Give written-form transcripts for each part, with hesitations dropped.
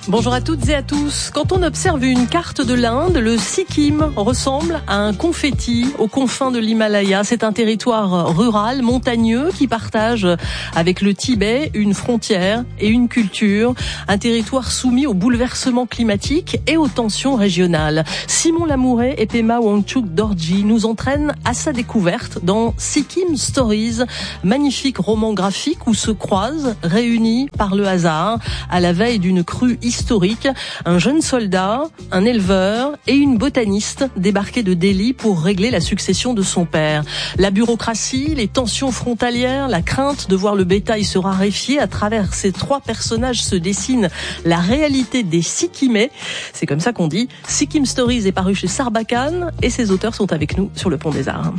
Bonjour à toutes et à tous. Quand on observe une carte de l'Inde, le Sikkim ressemble à un confetti aux confins de l'Himalaya. C'est un territoire rural, montagneux, qui partage avec le Tibet une frontière et une culture. Un territoire soumis aux bouleversements climatiques et aux tensions régionales. Simon Lamouret et Pema Wangchuk Dorji nous entraînent à sa découverte dans Sikkim Stories, magnifique roman graphique où se croisent, réunis par le hasard, à la veille d'une crue historique, un jeune soldat, un éleveur et une botaniste débarqués de Delhi pour régler la succession de son père. La bureaucratie, les tensions frontalières, la crainte de voir le bétail se raréfier, à travers ces trois personnages se dessine la réalité des Sikkimais. C'est comme ça qu'on dit. Sikkim Stories est paru chez Sarbacane et ses auteurs sont avec nous sur le Pont des Arts.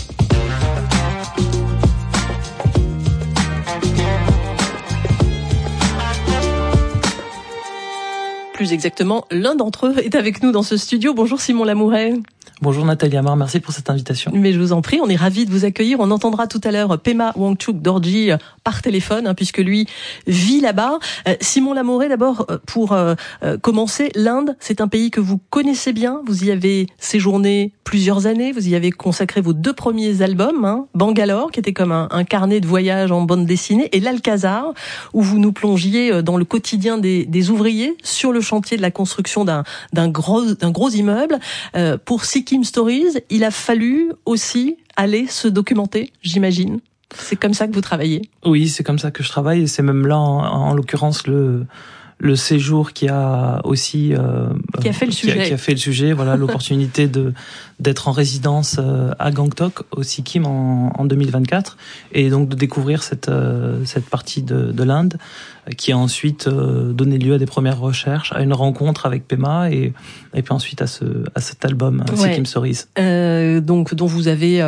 Plus exactement, l'un d'entre eux est avec nous dans ce studio. Bonjour Simon Lamouret. Bonjour Nathalie Amar, merci pour cette invitation. Mais je vous en prie, on est ravis de vous accueillir. On entendra tout à l'heure Pema Wangchuk Dorji par téléphone, puisque lui vit là-bas. Simon Lamouret, d'abord, pour commencer, l'Inde, c'est un pays que vous connaissez bien. Vous y avez séjourné plusieurs années. Vous y avez consacré vos 2 premiers albums, Bangalore, qui était comme un carnet de voyage en bande dessinée, et l'Alcazar, où vous nous plongiez dans le quotidien des ouvriers sur le chantier de la construction d'un gros immeuble. Pour Sikkim Stories, il a fallu aussi aller se documenter, j'imagine. C'est comme ça que vous travaillez? Oui, c'est comme ça que je travaille, et c'est même là, en l'occurrence, le séjour qui a aussi qui a fait le sujet, voilà, l'opportunité d'être en résidence à Gangtok au Sikkim en 2024, et donc de découvrir cette partie de l'Inde qui a ensuite donné lieu à des premières recherches, à une rencontre avec Pema et puis ensuite à cet album Sikkim Stories. Donc dont vous avez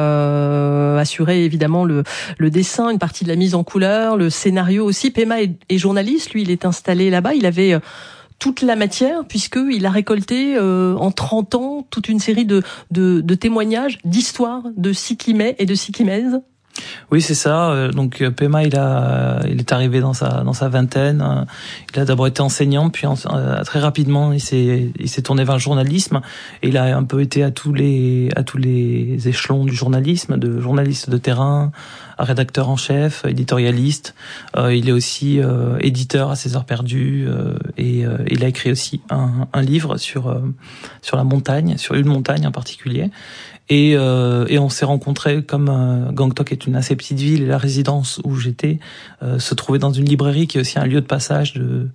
assuré évidemment le dessin, une partie de la mise en couleur, le scénario aussi. Pema est journaliste, lui il est installé là-bas, il avait toute la matière, puisqu'il a récolté en 30 ans toute une série de témoignages, d'histoires de Sikkimais et de Sikkimaises. Oui, c'est ça. Donc Pema, il est arrivé dans sa vingtaine. Il a d'abord été enseignant, puis très rapidement, il s'est tourné vers le journalisme. Et il a un peu été à tous les échelons du journalisme, de journaliste de terrain, à rédacteur en chef, éditorialiste. Il est aussi éditeur à ses heures perdues. Et il a écrit aussi un livre sur la montagne, sur une montagne en particulier. Et on s'est rencontrés, comme Gangtok est une assez petite ville, et la résidence où j'étais se trouvait dans une librairie qui est aussi un lieu de passage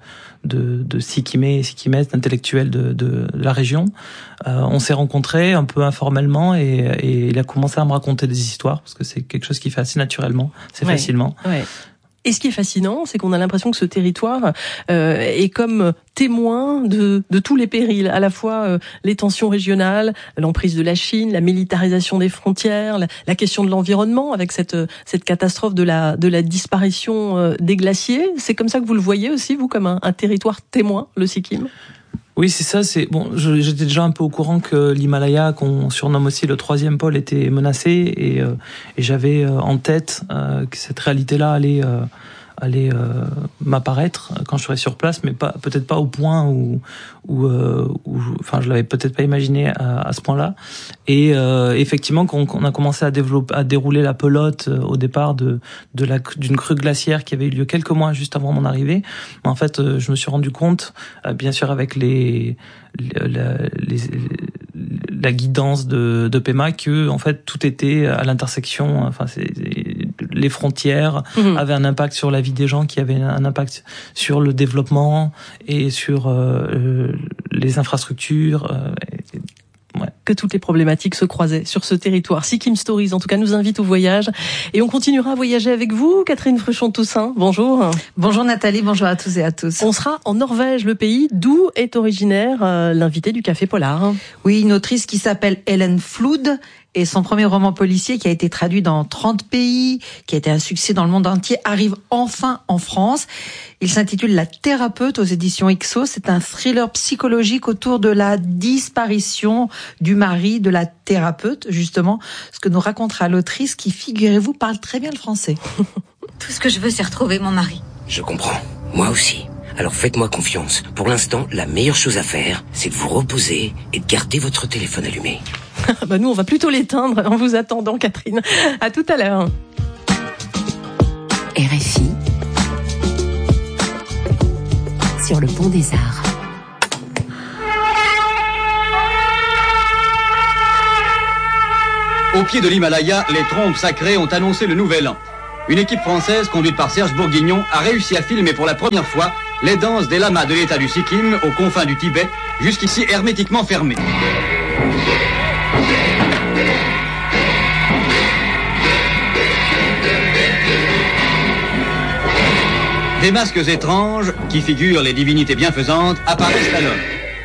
de Sikkimais et Sikkimaises, d'intellectuels de la région. On s'est rencontrés un peu informellement, et il a commencé à me raconter des histoires, parce que c'est quelque chose qui fait assez naturellement, facilement. Ouais. Et ce qui est fascinant, c'est qu'on a l'impression que ce territoire est comme témoin de tous les périls, à la fois les tensions régionales, l'emprise de la Chine, la militarisation des frontières, la question de l'environnement avec cette catastrophe de la disparition des glaciers. C'est comme ça que vous le voyez aussi, vous, comme un territoire témoin, le Sikkim? Oui, c'est ça. J'étais déjà un peu au courant que l'Himalaya, qu'on surnomme aussi le 3e pôle, était menacé, et j'avais en tête que cette réalité-là allait m'apparaître quand je serais sur place, mais peut-être pas au point où je l'avais peut-être pas imaginé à ce point-là. Et effectivement, quand on a commencé à dérouler la pelote au départ d'une crue glaciaire qui avait eu lieu quelques mois juste avant mon arrivée, en fait, je me suis rendu compte, bien sûr avec la guidance de Pema, que en fait tout était à l'intersection. Enfin, les frontières avaient un impact sur la vie des gens, qui avaient un impact sur le développement et sur les infrastructures. Que toutes les problématiques se croisaient sur ce territoire. Sikkim Stories, en tout cas, nous invite au voyage. Et on continuera à voyager avec vous, Catherine Fruchon-Toussaint. Bonjour. Bonjour Nathalie, bonjour à tous et à tous. On sera en Norvège, le pays d'où est originaire l'invité du Café Polar. Oui, une autrice qui s'appelle Ellen Flood. Et son premier roman policier, qui a été traduit dans 30 pays, qui a été un succès dans le monde entier, arrive enfin en France. Il s'intitule La Thérapeute aux éditions Ixo. C'est un thriller psychologique autour de la disparition du mari de la thérapeute, justement. Ce que nous racontera l'autrice qui, figurez-vous, parle très bien le français. Tout ce que je veux, c'est retrouver mon mari. Je comprends. Moi aussi. Alors faites-moi confiance. Pour l'instant, la meilleure chose à faire, c'est de vous reposer et de garder votre téléphone allumé. Bah nous, on va plutôt l'éteindre en vous attendant, Catherine. À tout à l'heure. RFI sur le pont des Arts. Au pied de l'Himalaya, les trompes sacrées ont annoncé le nouvel an. Une équipe française, conduite par Serge Bourguignon, a réussi à filmer pour la première fois les danses des lamas de l'état du Sikkim aux confins du Tibet, jusqu'ici hermétiquement fermées. Des masques étranges, qui figurent les divinités bienfaisantes, apparaissent alors.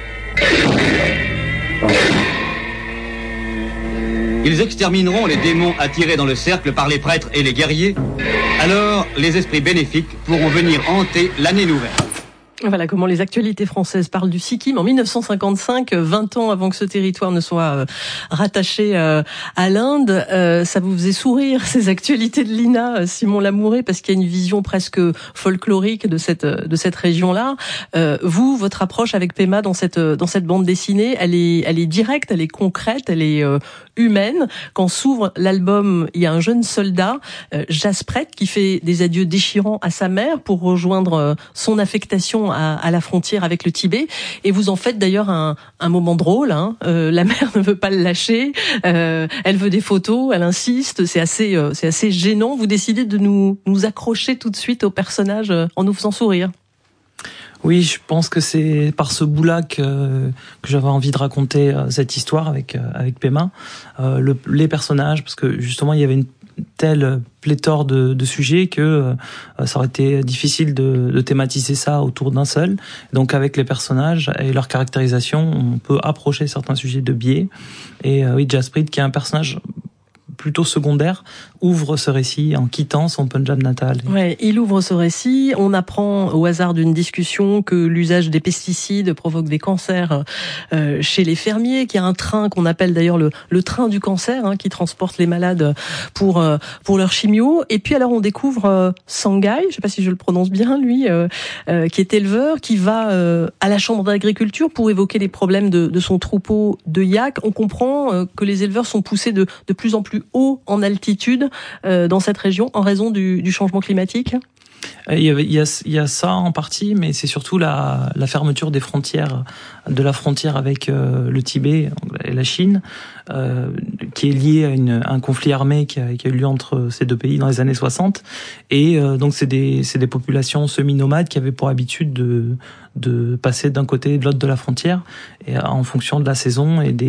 Ils extermineront les démons attirés dans le cercle par les prêtres et les guerriers. Alors, les esprits bénéfiques pourront venir hanter l'année nouvelle. Voilà comment les actualités françaises parlent du Sikkim en 1955, 20 ans avant que ce territoire ne soit rattaché à l'Inde. Ça vous faisait sourire, ces actualités de l'INA, Simon Lamouret, parce qu'il y a une vision presque folklorique de cette région-là. Vous, votre approche avec Pema dans cette bande dessinée, elle est directe, elle est concrète, elle est humaine. Quand s'ouvre l'album, il y a un jeune soldat, Jaspret, qui fait des adieux déchirants à sa mère pour rejoindre son affectation à la frontière avec le Tibet, et vous en faites d'ailleurs un moment drôle. La mère ne veut pas le lâcher, elle veut des photos, elle insiste, c'est assez gênant. Vous décidez de nous accrocher tout de suite au personnage en nous faisant sourire. Oui, je pense que c'est par ce bout-là que j'avais envie de raconter cette histoire avec Pema, les personnages, parce que justement il y avait une telle pléthore de sujets que ça aurait été difficile de thématiser ça autour d'un seul. Donc avec les personnages et leur caractérisation, on peut approcher certains sujets de biais. Et oui, Jasprit, qui est un personnage plutôt secondaire, ouvre ce récit en quittant son Punjab natal. Ouais, il ouvre ce récit. On apprend au hasard d'une discussion que l'usage des pesticides provoque des cancers chez les fermiers, qu'il y a un train qu'on appelle d'ailleurs le train du cancer, qui transporte les malades pour leur chimio. Et puis alors on découvre Sangai, je sais pas si je le prononce bien, lui, qui est éleveur, qui va à la chambre d'agriculture pour évoquer les problèmes de son troupeau de yaks. On comprend que les éleveurs sont poussés de plus en plus haut en altitude dans cette région en raison du changement climatique. Il y a ça en partie, mais c'est surtout la fermeture des frontières, de la frontière avec le Tibet et la Chine, qui est liée à un conflit armé qui a eu lieu entre ces deux pays dans les années 60. Et donc c'est des populations semi-nomades qui avaient pour habitude de passer d'un côté et de l'autre de la frontière, et en fonction de la saison et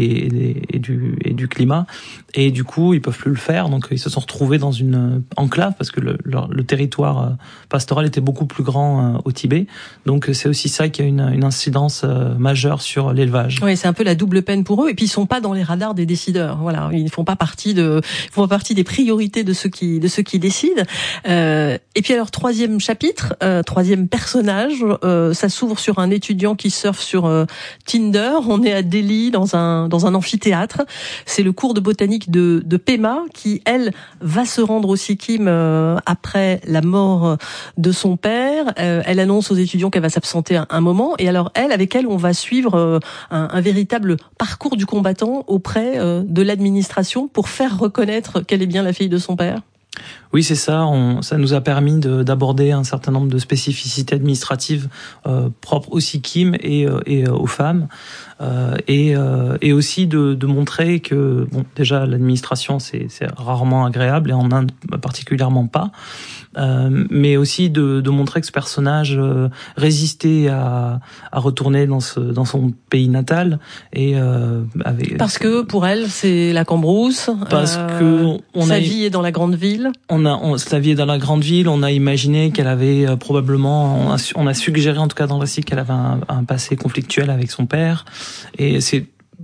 du climat. Et du coup, ils peuvent plus le faire, donc ils se sont retrouvés dans une enclave parce que le territoire pastoral était beaucoup plus grand au Tibet. Donc c'est aussi ça qui a une incidence majeure sur l'élevage. Oui, c'est un peu la double peine pour eux. Et puis ils sont pas dans les radars des décideurs. Voilà, ils font pas partie des priorités de ceux qui décident. Et puis alors troisième chapitre, troisième personnage, ça s'ouvre sur un étudiant qui surfe sur Tinder. On est à Delhi dans un amphithéâtre. C'est le cours de botanique de Pema qui, elle, va se rendre au Sikkim après la mort de son père. Elle annonce aux étudiants qu'elle va s'absenter un moment. Et alors avec elle, on va suivre un véritable parcours du combattant auprès de l'administration pour faire reconnaître qu'elle est bien la fille de son père. Oui, c'est ça. Ça nous a permis d'aborder un certain nombre de spécificités administratives propres au Sikkim et aux femmes, et aussi de montrer que déjà l'administration c'est rarement agréable, et en Inde particulièrement pas. Mais aussi de montrer que ce personnage résistait à retourner dans son pays natal, et parce que pour elle c'est la cambrousse, parce que sa vie est dans la grande ville. Sa vie est dans la grande ville. On a imaginé qu'elle avait probablement, on a suggéré en tout cas dans le récit qu'elle avait un passé conflictuel avec son père, et c'est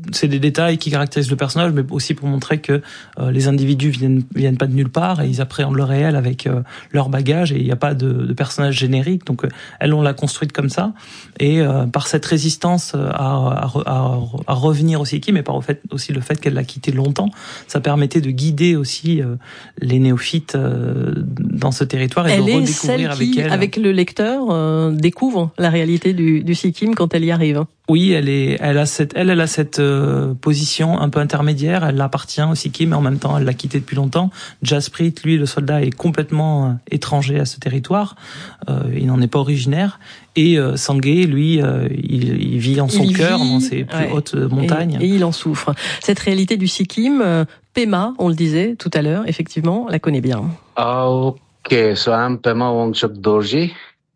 c'est des détails qui caractérisent le personnage, mais aussi pour montrer que les individus viennent pas de nulle part et ils appréhendent le réel avec leur bagage et il n'y a pas de personnage générique. Donc elle, on l'a construite comme ça et par cette résistance à revenir au Sikkim, mais par aussi le fait qu'elle l'a quitté longtemps, ça permettait de guider aussi les néophytes dans ce territoire et elle de est redécouvrir celle qui, avec le lecteur, découvre la réalité du Sikkim quand elle y arrive. Oui, elle a cette position un peu intermédiaire. Elle appartient au Sikkim, mais en même temps, elle l'a quitté depuis longtemps. Jasprit, lui, le soldat, est complètement étranger à ce territoire. Il n'en est pas originaire. Et Sangay, lui, il vit en son cœur, dans ses plus hautes montagnes. Et il en souffre. Cette réalité du Sikkim, Pema, on le disait tout à l'heure, effectivement, la connaît bien. Okay, so I'm Pema Wangchuk Dorji.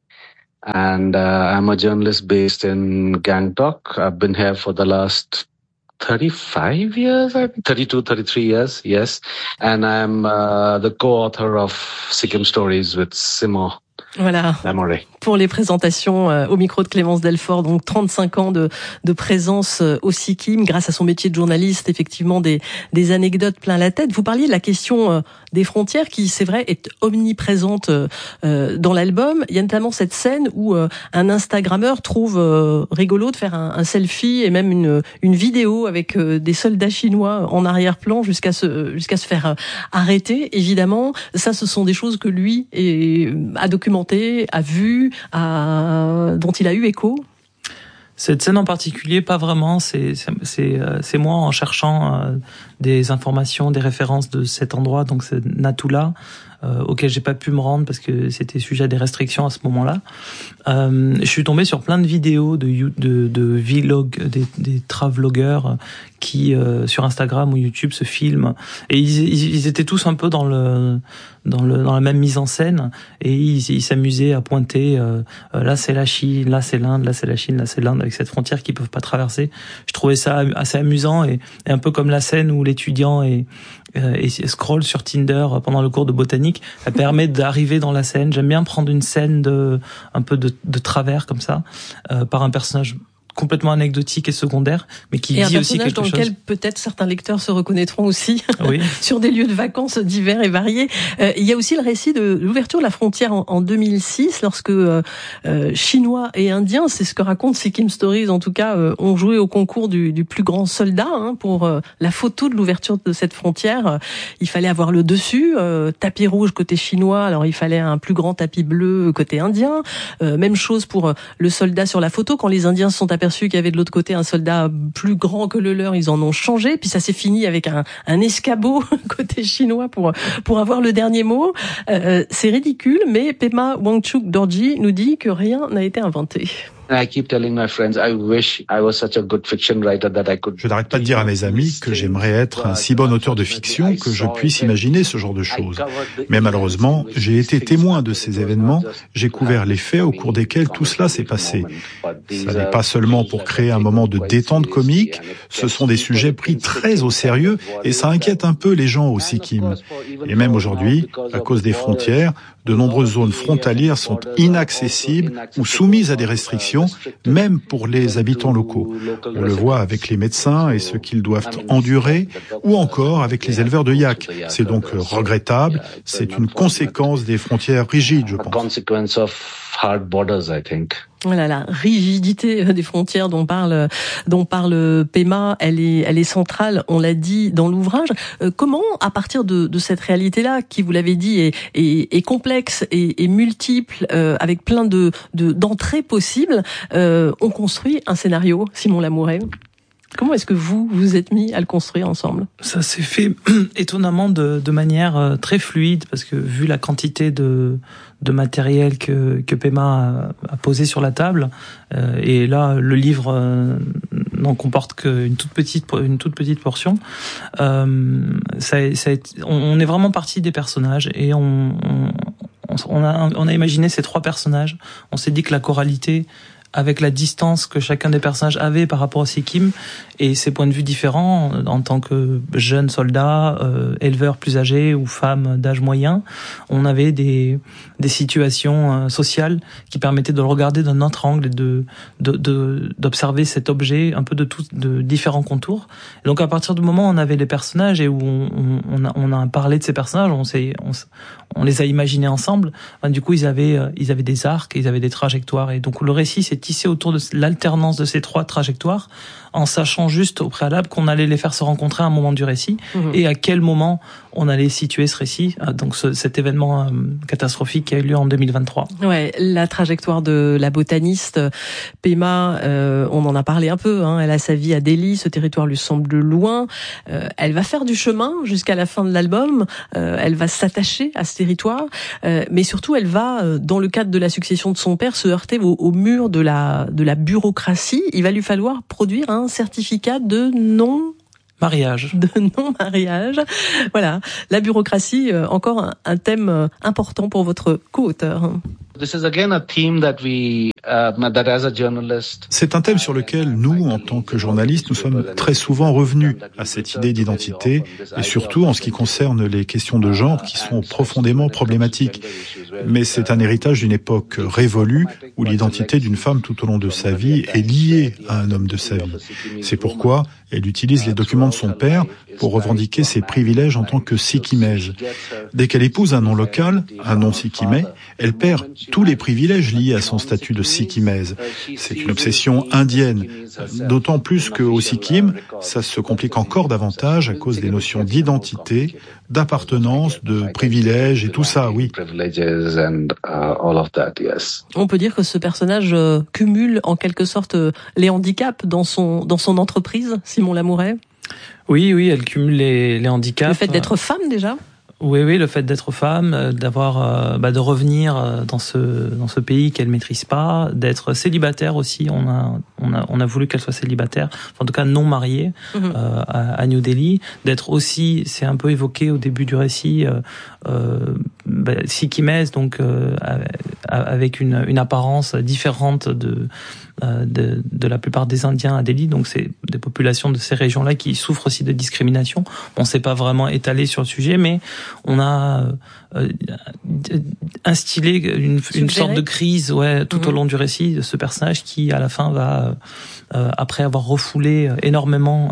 And I'm a journalist based in Gangtok. I've been here for the last 35 years, 32, 33 years, yes. And I'm the co-author of Sikkim Stories with Simon. Voilà. Pour les présentations au micro de Clémence Delfort, donc 35 ans de présence au Sikkim, grâce à son métier de journaliste, effectivement des anecdotes plein la tête. Vous parliez de la question des frontières qui, c'est vrai, est omniprésente dans l'album. Il y a notamment cette scène où un Instagrammeur trouve rigolo de faire un selfie et même une vidéo avec des soldats chinois en arrière-plan jusqu'à se faire arrêter. Évidemment, ça, ce sont des choses que lui a documentées, a vu, dont il a eu écho. Cette scène en particulier, pas vraiment. C'est moi en cherchant des informations, des références de cet endroit, donc c'est Natula, auquel j'ai pas pu me rendre parce que c'était sujet à des restrictions à ce moment-là. Je suis tombé sur plein de vidéos de vlog, des travelogueurs qui sur Instagram ou YouTube se filment et ils étaient tous un peu dans la même mise en scène et ils s'amusaient à pointer là c'est la Chine, là c'est l'Inde, là c'est la Chine, là c'est l'Inde avec cette frontière qu'ils peuvent pas traverser. Je trouvais ça assez amusant et un peu comme la scène où l'étudiant et scroll sur Tinder pendant le cours de botanique, ça permet d'arriver dans la scène. J'aime bien prendre une scène un peu de travers comme ça par un personnage complètement anecdotique et secondaire, mais qui dit aussi quelque chose. Et un personnage dans lequel peut-être certains lecteurs se reconnaîtront aussi, oui. Sur des lieux de vacances divers et variés. Il y a aussi le récit de l'ouverture de la frontière en 2006, lorsque Chinois et Indiens, c'est ce que raconte Sikkim Stories en tout cas, ont joué au concours du plus grand soldat pour la photo de l'ouverture de cette frontière. Il fallait avoir le dessus, tapis rouge côté chinois, alors il fallait un plus grand tapis bleu côté indien. Même chose pour le soldat sur la photo, quand les Indiens se sont aperçus qu'il y avait de l'autre côté un soldat plus grand que le leur, ils en ont changé, puis ça s'est fini avec un escabeau côté chinois pour avoir le dernier mot. C'est ridicule, mais Pema Wangchuk Dorji nous dit que rien n'a été inventé. Je n'arrête pas de dire à mes amis que j'aimerais être un si bon auteur de fiction que je puisse imaginer ce genre de choses. Mais malheureusement, j'ai été témoin de ces événements, j'ai couvert les faits au cours desquels tout cela s'est passé. Ça n'est pas seulement pour créer un moment de détente comique, ce sont des sujets pris très au sérieux et ça inquiète un peu les gens au Sikkim. Et même aujourd'hui, à cause des frontières, de nombreuses zones frontalières sont inaccessibles ou soumises à des restrictions, même pour les habitants locaux. On le voit avec les médecins et ce qu'ils doivent endurer, ou encore avec les éleveurs de yaks. C'est donc regrettable, c'est une conséquence des frontières rigides, je pense. Voilà, la rigidité des frontières dont parle Pema, elle est centrale, on l'a dit dans l'ouvrage. Comment, à partir de cette réalité-là, qui, vous l'avez dit, est complexe et multiple, avec plein d'entrées possibles, on construit un scénario, Simon Lamouret? Comment est-ce que vous êtes mis à le construire ensemble? Ça s'est fait étonnamment de manière très fluide, parce que vu la quantité de matériel que Pema a posé sur la table, et là le livre n'en comporte qu'une toute petite portion. On est vraiment parti des personnages et on a imaginé ces trois personnages. On s'est dit que la choralité avec la distance que chacun des personnages avait par rapport au Sikkim et ses points de vue différents en tant que jeune soldat, éleveur plus âgé ou femme d'âge moyen, on avait des situations sociales qui permettaient de le regarder d'un autre angle et d'observer cet objet un peu de différents contours. Et donc à partir du moment où on avait les personnages et où on a parlé de ces personnages, on les a imaginés ensemble. Du coup, ils avaient des arcs, ils avaient des trajectoires, et donc le récit s'est tissé autour de l'alternance de ces 3 trajectoires, en sachant juste au préalable qu'on allait les faire se rencontrer à un moment du récit, et à quel moment on allait situer ce récit, donc cet événement catastrophique qui a eu lieu en 2023. Ouais, la trajectoire de la botaniste Pema, on en a parlé un peu, hein, elle a sa vie à Delhi, ce territoire lui semble loin, elle va faire du chemin jusqu'à la fin de l'album, elle va s'attacher à ce territoire, mais surtout elle va, dans le cadre de la succession de son père, se heurter au mur de la bureaucratie. Il va lui falloir produire un certificat de non-mariage. Voilà, la bureaucratie, encore un thème important pour votre co-auteur. C'est un thème sur lequel nous, en tant que journalistes, nous sommes très souvent revenus à cette idée d'identité, et surtout en ce qui concerne les questions de genre qui sont profondément problématiques. Mais c'est un héritage d'une époque révolue où l'identité d'une femme tout au long de sa vie est liée à un homme de sa vie. C'est pourquoi elle utilise les documents de son père pour revendiquer ses privilèges en tant que sikkimaise. Dès qu'elle épouse un nom local, un nom sikkimais, elle perd tous les privilèges liés à son statut de sikkimaise. C'est une obsession indienne, d'autant plus qu'au Sikkim, ça se complique encore davantage à cause des notions d'identité, d'appartenance, de privilèges et tout ça, oui. On peut dire que ce personnage cumule en quelque sorte les handicaps dans son entreprise, Simon Lamouret. Oui, elle cumule les handicaps. Le fait d'être femme déjà. Oui, le fait d'être femme, de revenir dans ce pays qu'elle maîtrise pas, d'être célibataire aussi. On a voulu qu'elle soit célibataire, en tout cas non mariée, à New Delhi. D'être aussi, c'est un peu évoqué au début du récit, sikkimaise, donc avec une apparence différente de la plupart des Indiens à Delhi. Donc c'est des populations de ces régions-là qui souffrent aussi de discrimination. On s'est pas vraiment étalé sur le sujet, mais on a instillé une sorte de crise, tout au long du récit de ce personnage qui, à la fin, va, après avoir refoulé énormément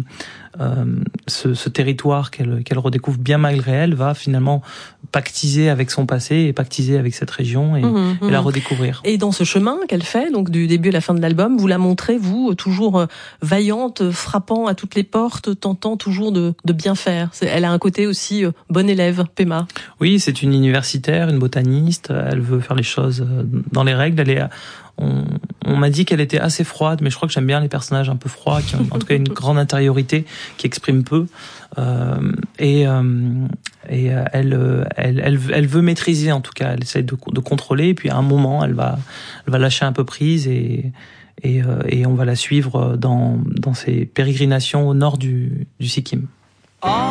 ce territoire qu'elle redécouvre bien malgré elle, va finalement pactiser avec son passé et pactiser avec cette région et la redécouvrir. Et dans ce chemin qu'elle fait, donc du début à la fin de l'album, vous la montrez, vous, toujours vaillante, frappant à toutes les portes, tentant toujours de bien faire. Elle a un côté aussi bon élève, Pema. Oui, c'est une universitaire, une botaniste, elle veut faire les choses dans les règles, on m'a dit qu'elle était assez froide, mais je crois que j'aime bien les personnages un peu froids, qui ont en tout cas une grande intériorité, qui expriment peu. Elle veut maîtriser, en tout cas, elle essaie de contrôler, et puis à un moment, elle va lâcher un peu prise et on va la suivre dans ses pérégrinations au nord du Sikkim.